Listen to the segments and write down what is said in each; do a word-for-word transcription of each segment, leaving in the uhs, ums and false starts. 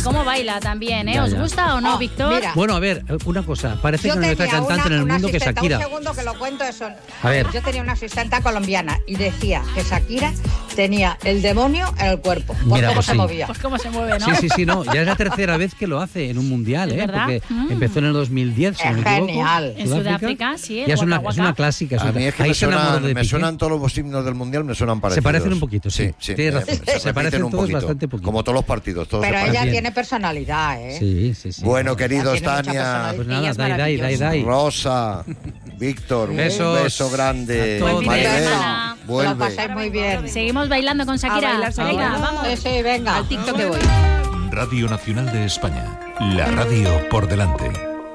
cómo baila también, ¿eh? Ya, ¿Os ya. gusta o no, oh, Víctor? Mira. Bueno, a ver, una cosa. Parece que no hay otra cantante una, en el mundo que Shakira. Un segundo que lo cuento eso. A ver. Yo tenía una asistente colombiana y decía que Shakira tenía el demonio en el cuerpo. Por Mira, cómo pues se sí. movía. Pues cómo se mueve, ¿no? Sí, sí, sí, no. Ya es la tercera vez que lo hace en un mundial, ¿eh? ¿verdad? Porque Mm. empezó en el dos mil diez, si es no me equivoco. genial. En Sudáfrica, sí. Ya es una, Waka es una Waka. clásica. Es A una, mí es que ahí me, se enamoró suenan, de me Piqué. suenan todos los himnos del mundial, me suenan parecidos. Se parecen un poquito, sí. Sí, sí. Tienes me- razón. Se, Se repiten parecen un todos poquito. bastante poquito. Como todos los partidos. Todos Pero se ella parecen. tiene personalidad, ¿eh? Sí, sí, sí. Bueno, queridos, tiene mucha Tania, personalidad. Pues Ella nada, es dai, dai, dai, dai. Rosa, Víctor, Besos un beso grande. a todos. Buen fin de Maribel, semana. Lo vuelve. pasáis muy bien. Seguimos bailando con Shakira. A bailar, Shakira. Venga, vamos. Sí, sí, venga. Al TikTok que voy. Radio Nacional de España. La radio por delante.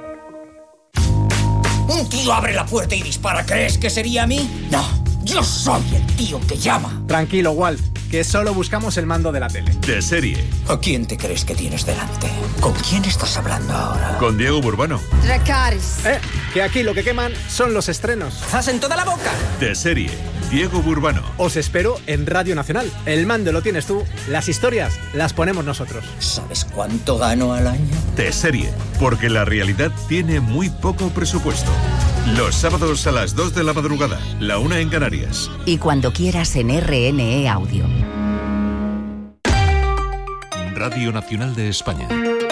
Un tío abre la puerta y dispara. ¿Crees que sería a mí? No, yo soy el tío que llama. Tranquilo, Walt, que solo buscamos el mando de la tele. De serie. ¿A quién te crees que tienes delante? ¿Con quién estás hablando ahora? Con Diego Burbano. Dracarys. Eh, que aquí lo que queman son los estrenos. ¡Zas en toda la boca! De serie. Diego Burbano. Os espero en Radio Nacional. El mando lo tienes tú, las historias las ponemos nosotros. ¿Sabes cuánto gano al año? De serie. Porque la realidad tiene muy poco presupuesto. Los sábados a las dos de la madrugada. La una en Canarias. Y cuando quieras en R N E Audio. Radio Nacional de España.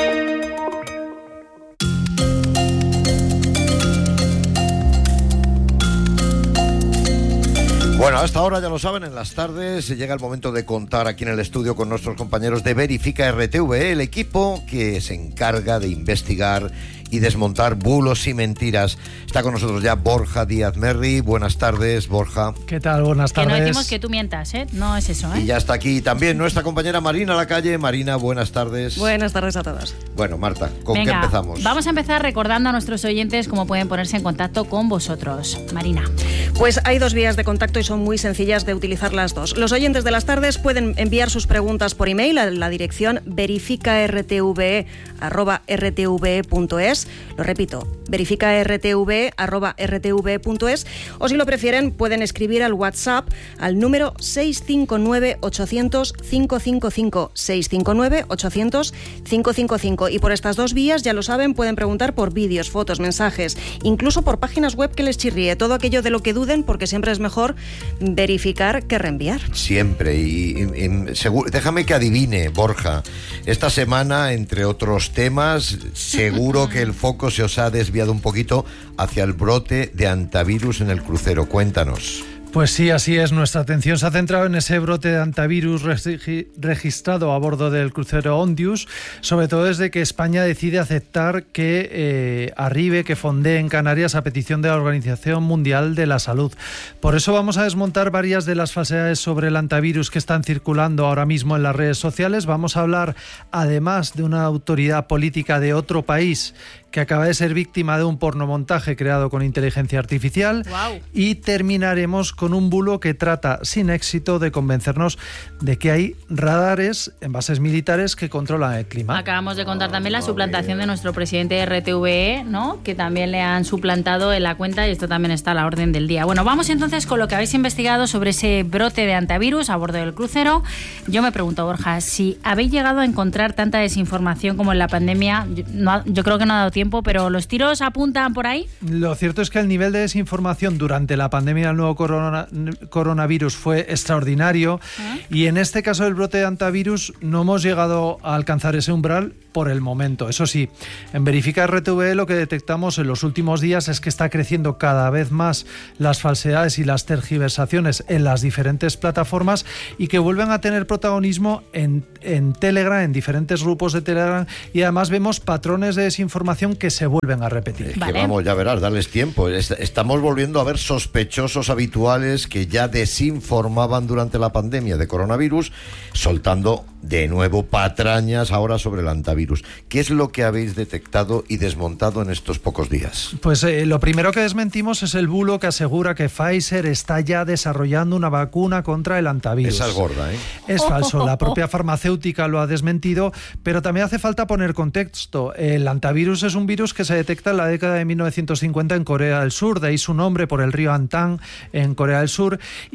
Bueno, hasta ahora ya lo saben, en las tardes llega el momento de contar aquí en el estudio con nuestros compañeros de Verifica R T V E, el equipo que se encarga de investigar y desmontar bulos y mentiras. Está con nosotros ya Borja Díaz Merri. Buenas tardes, Borja. ¿Qué tal? Buenas tardes. Que no decimos que tú mientas, ¿eh? No es eso, ¿eh? Y ya está aquí también nuestra compañera Marina Lacalle. Marina, buenas tardes. Buenas tardes a todos. Bueno, Marta, ¿con Venga, qué empezamos? Vamos a empezar recordando a nuestros oyentes cómo pueden ponerse en contacto con vosotros. Marina. Pues hay dos vías de contacto y son muy sencillas de utilizar las dos. Los oyentes de las tardes pueden enviar sus preguntas por email a la dirección verificartve arroba rtve punto es. Lo repito, verificartve arroba rtve punto es, o si lo prefieren pueden escribir al WhatsApp al número seis cinco nueve ochocientos cinco cinco cinco, seis cinco nueve ochocientos cinco cinco cinco, y por estas dos vías, ya lo saben, pueden preguntar por vídeos, fotos, mensajes, incluso por páginas web que les chirríe, todo aquello de lo que duden, porque siempre es mejor verificar que reenviar. Siempre, y, y, y seguro, déjame que adivine, Borja, esta semana, entre otros temas, seguro que el foco se os ha desviado un poquito hacia el brote de antivirus en el crucero. Cuéntanos. Pues sí, así es. Nuestra atención se ha centrado en ese brote de antivirus regi- registrado a bordo del crucero Ondius, sobre todo desde que España decide aceptar que eh, arribe, que fondee en Canarias a petición de la Organización Mundial de la Salud. Por eso vamos a desmontar varias de las falsedades sobre el antivirus que están circulando ahora mismo en las redes sociales. Vamos a hablar, además, de una autoridad política de otro país que acaba de ser víctima de un pornomontaje creado con inteligencia artificial. Wow. Y terminaremos con un bulo que trata sin éxito de convencernos de que hay radares en bases militares que controlan el clima. Acabamos de contar también la suplantación de nuestro presidente de R T V E, ¿no? Que también le han suplantado en la cuenta, y esto también está a la orden del día. Bueno, vamos entonces con lo que habéis investigado sobre ese brote de antivirus a bordo del crucero. Yo me pregunto, Borja, si habéis llegado a encontrar tanta desinformación como en la pandemia, yo, no, yo creo que no ha dado tiempo, pero ¿los tiros apuntan por ahí? Lo cierto es que el nivel de desinformación durante la pandemia del nuevo corona, coronavirus fue extraordinario. ¿Eh? Y en este caso del brote de antivirus no hemos llegado a alcanzar ese umbral por el momento. Eso sí, en Verifica R T V E lo que detectamos en los últimos días es que está creciendo cada vez más las falsedades y las tergiversaciones en las diferentes plataformas, y que vuelven a tener protagonismo en, en Telegram, en diferentes grupos de Telegram, y además vemos patrones de desinformación que se vuelven a repetir. Es Vale. que vamos, ya verás, darles tiempo. Estamos volviendo a ver sospechosos habituales que ya desinformaban durante la pandemia de coronavirus, soltando de nuevo patrañas ahora sobre el antivirus. ¿Qué es lo que habéis detectado y desmontado en estos pocos días? Pues eh, lo primero que desmentimos es el bulo que asegura que Pfizer está ya desarrollando una vacuna contra el antivirus. Esa es gorda, ¿eh? Es falso, la propia farmacéutica lo ha desmentido, pero también hace falta poner contexto. El antivirus es un virus que se detecta en la década de mil novecientos cincuenta en Corea del Sur, de ahí su nombre, por el río Antang en Corea del Sur, y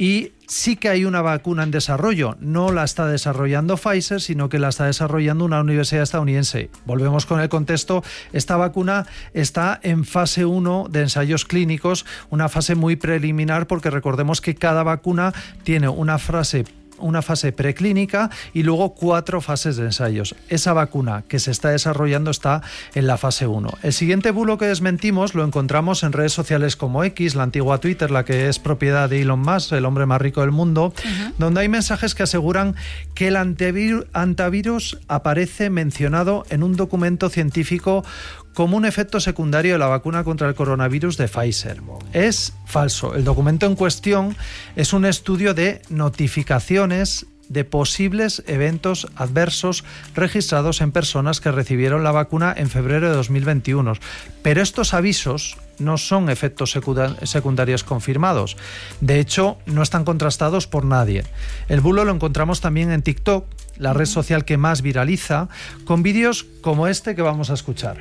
sí que hay una vacuna en desarrollo. No la está desarrollando Pfizer, sino que la está desarrollando una universidad estadounidense. Volvemos con el contexto. Esta vacuna está en fase uno de ensayos clínicos, una fase muy preliminar, porque recordemos que cada vacuna tiene una fase una fase preclínica y luego cuatro fases de ensayos. Esa vacuna que se está desarrollando está en la fase uno. El siguiente bulo que desmentimos lo encontramos en redes sociales como X, la antigua Twitter, la que es propiedad de Elon Musk, el hombre más rico del mundo, uh-huh. donde hay mensajes que aseguran que el antivir- antivirus aparece mencionado en un documento científico como un efecto secundario de la vacuna contra el coronavirus de Pfizer. Es falso. El documento en cuestión es un estudio de notificaciones de posibles eventos adversos registrados en personas que recibieron la vacuna en febrero de dos mil veintiuno. Pero estos avisos no son efectos secundarios confirmados. De hecho, no están contrastados por nadie. El bulo lo encontramos también en TikTok, la red social que más viraliza, con vídeos como este que vamos a escuchar.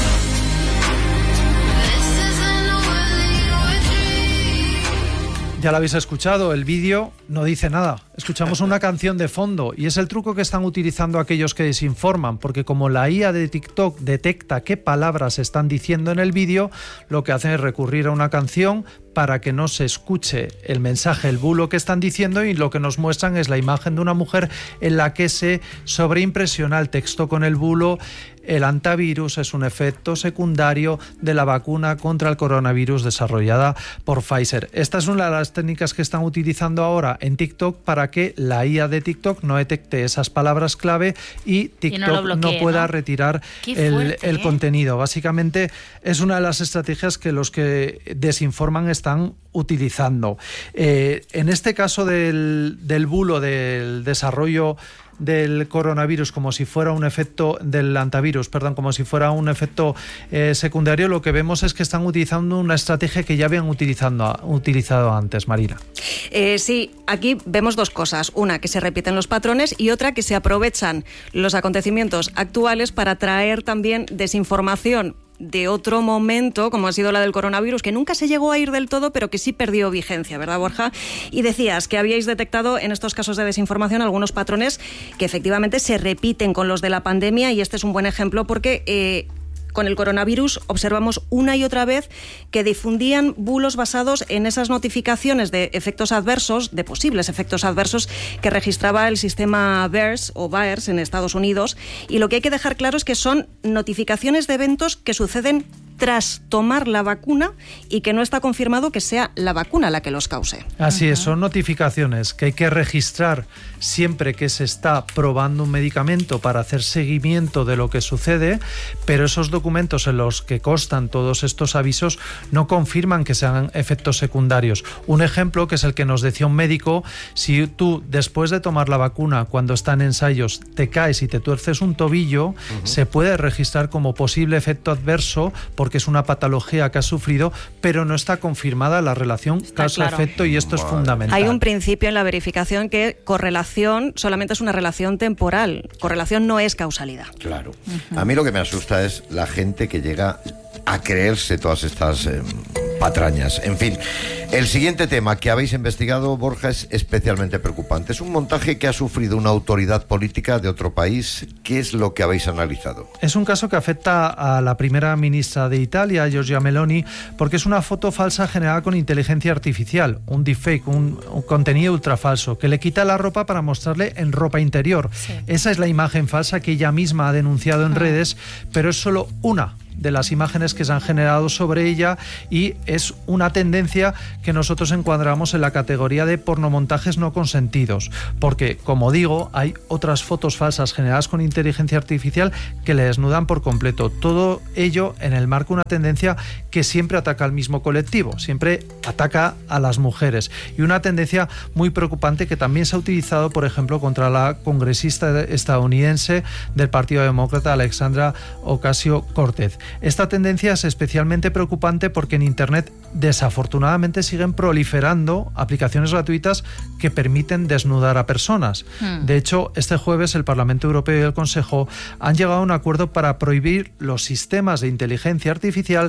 Ya lo habéis escuchado, el vídeo no dice nada. Escuchamos una canción de fondo y es el truco que están utilizando aquellos que desinforman, porque como la I A de TikTok detecta qué palabras están diciendo en el vídeo, lo que hacen es recurrir a una canción para que no se escuche el mensaje, el bulo que están diciendo, y lo que nos muestran es la imagen de una mujer en la que se sobreimpresiona el texto con el bulo. El antivirus es un efecto secundario de la vacuna contra el coronavirus desarrollada por Pfizer. Esta es una de las técnicas que están utilizando ahora en TikTok para que la I A de TikTok no detecte esas palabras clave y TikTok y no, bloquee, no pueda ¿no? retirar el, fuerte, el ¿eh? contenido. Básicamente es una de las estrategias que los que desinforman están utilizando. Eh, en este caso del, del bulo del desarrollo del coronavirus como si fuera un efecto del antivirus, perdón, como si fuera un efecto eh, secundario, lo que vemos es que están utilizando una estrategia que ya habían utilizando, utilizado antes, Marina. Eh, sí, aquí vemos dos cosas. Una, que se repiten los patrones, y otra, que se aprovechan los acontecimientos actuales para traer también desinformación de otro momento, como ha sido la del coronavirus, que nunca se llegó a ir del todo, pero que sí perdió vigencia, ¿verdad, Borja? Y decías que habíais detectado en estos casos de desinformación algunos patrones que efectivamente se repiten con los de la pandemia, y este es un buen ejemplo porque eh, con el coronavirus observamos una y otra vez que difundían bulos basados en esas notificaciones de efectos adversos, de posibles efectos adversos que registraba el sistema VAERS o VAERS en Estados Unidos, y lo que hay que dejar claro es que son notificaciones de eventos que suceden tras tomar la vacuna y que no está confirmado que sea la vacuna la que los cause. Así es, son notificaciones que hay que registrar siempre que se está probando un medicamento para hacer seguimiento de lo que sucede, pero esos documentos en los que constan todos estos avisos no confirman que sean efectos secundarios. Un ejemplo, que es el que nos decía un médico: si tú después de tomar la vacuna, cuando está en ensayos, te caes y te tuerces un tobillo, uh-huh. se puede registrar como posible efecto adverso porque es una patología que has sufrido, pero no está confirmada la relación causa-efecto, claro. Y esto vale. es fundamental. Hay un principio en la verificación que correlación solamente es una relación temporal. Correlación no es causalidad. Claro. Uh-huh. A mí lo que me asusta es la gente que llega a creerse todas estas eh, patrañas. En fin, el siguiente tema que habéis investigado, Borja, es especialmente preocupante. Es un montaje que ha sufrido una autoridad política de otro país. ¿Qué es lo que habéis analizado? Es un caso que afecta a la primera ministra de Italia, Giorgia Meloni, porque es una foto falsa generada con inteligencia artificial, un deepfake, un, un contenido ultrafalso, que le quita la ropa para mostrarle en ropa interior. Sí. Esa es la imagen falsa que ella misma ha denunciado en ah. redes, pero es solo una de las imágenes que se han generado sobre ella, y es una tendencia que nosotros encuadramos en la categoría de pornomontajes no consentidos, porque, como digo, hay otras fotos falsas generadas con inteligencia artificial que le desnudan por completo. Todo ello en el marco de una tendencia que siempre ataca al mismo colectivo, siempre ataca a las mujeres, y una tendencia muy preocupante que también se ha utilizado, por ejemplo, contra la congresista estadounidense del Partido Demócrata, Alexandra Ocasio-Cortez. Esta tendencia es especialmente preocupante porque en Internet desafortunadamente siguen proliferando aplicaciones gratuitas que permiten desnudar a personas. Hmm. De hecho, este jueves el Parlamento Europeo y el Consejo han llegado a un acuerdo para prohibir los sistemas de inteligencia artificial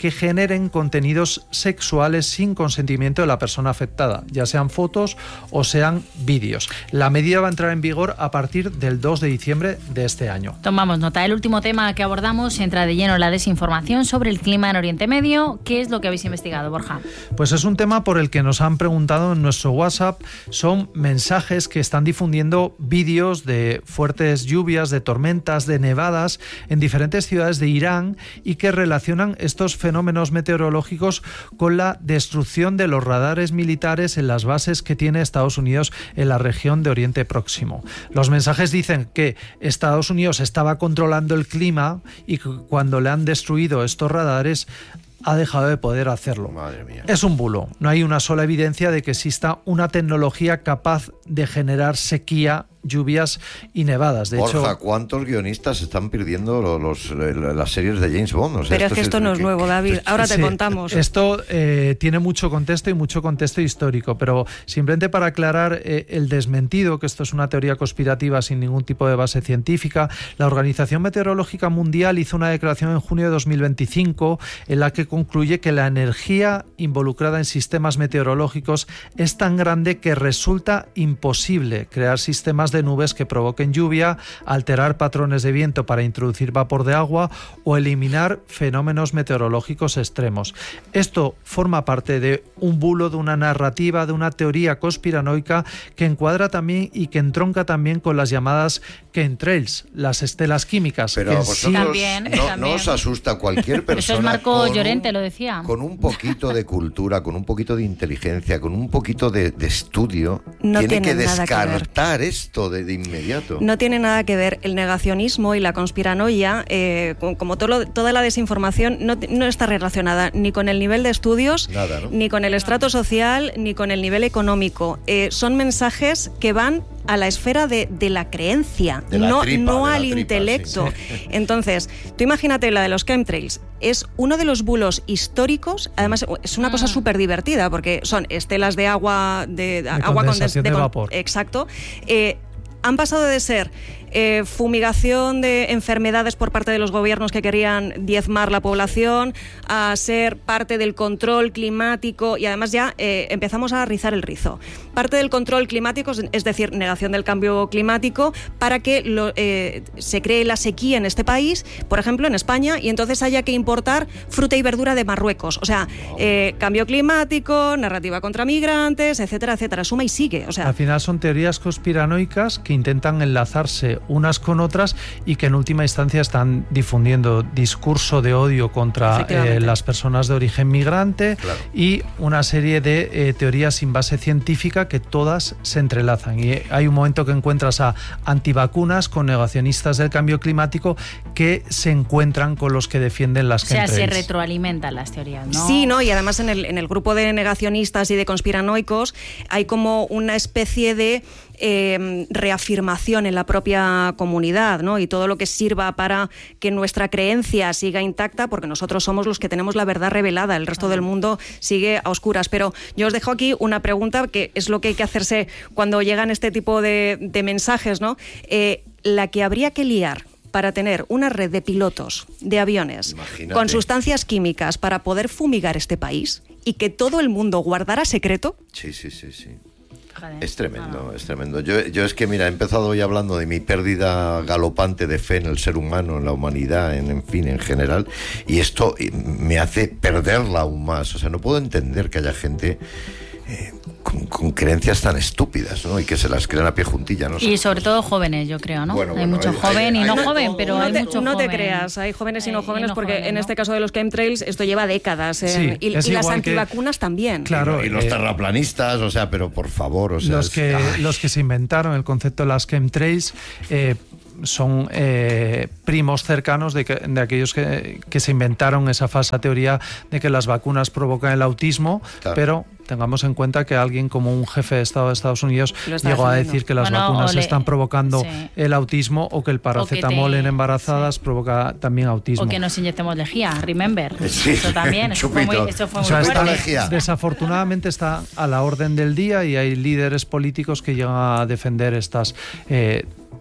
que generen contenidos sexuales sin consentimiento de la persona afectada, ya sean fotos o sean vídeos. La medida va a entrar en vigor a partir del dos de diciembre de este año. Tomamos nota. El último tema que abordamos entra de lleno en la desinformación sobre el clima en Oriente Medio. ¿Qué es lo que habéis investigado, Borja? Pues es un tema por el que nos han preguntado en nuestro WhatsApp. Son mensajes que están difundiendo vídeos de fuertes lluvias, de tormentas, de nevadas en diferentes ciudades de Irán y que relacionan estos fenómenos meteorológicos con la destrucción de los radares militares en las bases que tiene Estados Unidos en la región de Oriente Próximo. Los mensajes dicen que Estados Unidos estaba controlando el clima y que cuando le han destruido estos radares ha dejado de poder hacerlo. Madre mía. Es un bulo. No hay una sola evidencia de que exista una tecnología capaz de generar sequía, lluvias y nevadas. De Borja, hecho, ¿cuántos guionistas están perdiendo los, los, las series de James Bond? O sea, pero es que esto no es que, nuevo, David. Ahora te sí, contamos. Esto eh, tiene mucho contexto y mucho contexto histórico, pero simplemente para aclarar eh, el desmentido, que esto es una teoría conspirativa sin ningún tipo de base científica, la Organización Meteorológica Mundial hizo una declaración en junio de dos mil veinticinco en la que concluye que la energía involucrada en sistemas meteorológicos es tan grande que resulta imposible crear sistemas de nubes que provoquen lluvia, alterar patrones de viento para introducir vapor de agua o eliminar fenómenos meteorológicos extremos. Esto forma parte de un bulo, de una narrativa, de una teoría conspiranoica que encuadra también y que entronca también con las llamadas chemtrails, las estelas químicas. Pero que a vosotros sí, También, no, también. no os asusta cualquier persona. Eso es Marco con Llorente, un, lo decía. Con un poquito de cultura, con un poquito de inteligencia, con un poquito de, de estudio, No tiene que tiene nada que ver. descartar esto de, de inmediato. No tiene nada que ver. El negacionismo y la conspiranoia, eh, como todo lo, toda la desinformación, no, no está relacionada ni con el nivel de estudios, Nada, ¿no? ni con el estrato social, ni con el nivel económico. Eh, son mensajes que van a la esfera de, de la creencia, De la no, tripa, no de la al tripa, intelecto. sí. Entonces, tú imagínate la de los chemtrails. Es uno de los bulos históricos, además es una cosa súper divertida porque son estelas de agua, de, de agua condensación condes- de con- vapor. Exacto. Eh, han pasado de ser eh, fumigación de enfermedades por parte de los gobiernos que querían diezmar la población a ser parte del control climático y además ya eh, empezamos a rizar el rizo. Parte del control climático, es decir, negación del cambio climático para que lo, eh, se cree la sequía en este país, por ejemplo en España, y entonces haya que importar fruta y verdura de Marruecos. O sea, eh, cambio climático, narrativa contra migrantes, etcétera, etcétera. Suma y sigue. O sea, al final son teorías conspiranoicas que intentan enlazarse unas con otras y que en última instancia están difundiendo discurso de odio contra eh, las personas de origen migrante, Claro. y una serie de eh, teorías sin base científica que todas se entrelazan. Y hay un momento que encuentras a antivacunas con negacionistas del cambio climático que se encuentran con los que defienden las O sea, se chemtrails. retroalimentan las teorías, ¿no? sí, ¿no? Y además en el, en el grupo de negacionistas y de conspiranoicos hay como una especie de eh, reafirmación en la propia comunidad, ¿no? Y todo lo que sirva para que nuestra creencia siga intacta, porque nosotros somos los que tenemos la verdad revelada, el resto del mundo sigue a oscuras. Pero yo os dejo aquí una pregunta que es lo que hay que hacerse cuando llegan este tipo de, de mensajes, ¿no? Eh, la que habría que liar para tener una red de pilotos de aviones Imagínate. con sustancias químicas para poder fumigar este país y que todo el mundo guardara secreto. Sí, sí, sí, sí. Joder. Es tremendo, es tremendo. Yo, yo es que, mira, he empezado hoy hablando de mi pérdida galopante de fe en el ser humano, en la humanidad, en, en fin, en general, y esto me hace perderla aún más. O sea, no puedo entender que haya gente eh, con, con creencias tan estúpidas, ¿no? Y que se las crean a pie juntilla, ¿no? Y sobre todo jóvenes, yo creo, ¿no? Bueno, hay bueno, mucho hay- joven hay- y no hay- joven, pero no hay te, mucho no joven. te creas, hay jóvenes y no Hay- y jóvenes, no porque jóvenes, en ¿no? este caso de los chemtrails esto lleva décadas, eh, Sí, y, es y las igual que- antivacunas también. Claro, y los eh, terraplanistas, o sea, pero por favor, o sea, los es- que ay. los que se inventaron el concepto de las chemtrails eh, son eh, primos cercanos de, que, de aquellos que, que se inventaron esa falsa teoría de que las vacunas provocan el autismo, Claro. pero tengamos en cuenta que alguien como un jefe de Estado de Estados Unidos Lo está llegó a defendiendo. decir que las Bueno, vacunas o le- están provocando sí. el autismo, o que el paracetamol te- en embarazadas provoca también autismo. O que nos inyectemos lejía, remember. Sí. Eso también, eso fue muy, Chupito. eso fue O muy sea, Chupito está- fuerte. lejía. desafortunadamente está a la orden del día y hay líderes políticos que llegan a defender estas eh,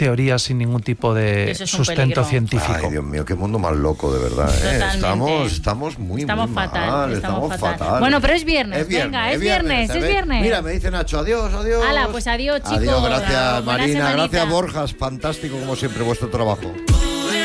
teorías sin ningún tipo de Eso es un sustento peligro. científico. Ay, Dios mío, qué mundo más loco, de verdad. ¿eh? Totalmente. Estamos, estamos muy, Estamos muy fatal, mal. estamos Estamos fatal. fatal. Bueno, pero es viernes, Es viernes, venga, es es viernes, viernes, es ¿sabes? viernes. Mira, me dice Nacho, adiós, adiós. Hala, pues adiós, chicos. Adiós, gracias Buena Marina, semanita. gracias Borjas, fantástico como siempre vuestro trabajo.